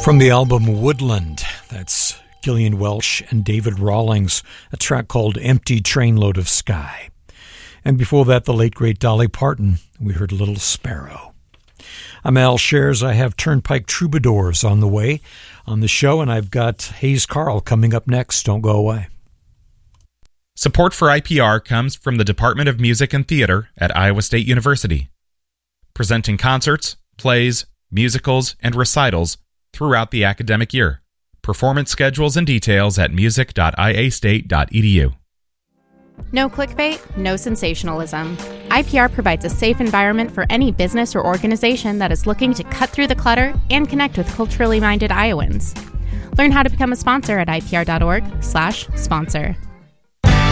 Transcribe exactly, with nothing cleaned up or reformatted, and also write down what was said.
From the album Woodland, that's Gillian Welch and David Rawlings, a track called Empty Trainload of Sky. And before that, the late, great Dolly Parton, we heard Little Sparrow. I'm Al Shares. I have Turnpike Troubadours on the way on the show, and I've got Hayes Carl coming up next. Don't go away. Support for I P R comes from the Department of Music and Theater at Iowa State University, presenting concerts, plays, musicals, and recitals throughout the academic year. Performance schedules and details at music dot i a state dot e d u. No clickbait, no sensationalism. I P R provides a safe environment for any business or organization that is looking to cut through the clutter and connect with culturally minded Iowans. Learn how to become a sponsor at I P R dot org slash sponsor.